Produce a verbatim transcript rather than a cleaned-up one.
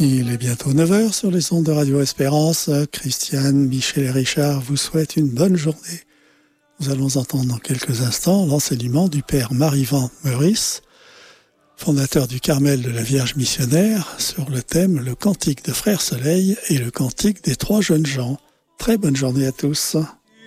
Il est bientôt neuf heures sur les ondes de Radio Espérance. Christiane, Michel et Richard vous souhaitent une bonne journée. Nous allons entendre dans quelques instants l'enseignement du père Marivent Meurice, fondateur du Carmel de la Vierge missionnaire, sur le thème le cantique de Frère Soleil et le cantique des trois jeunes gens. Très bonne journée à tous.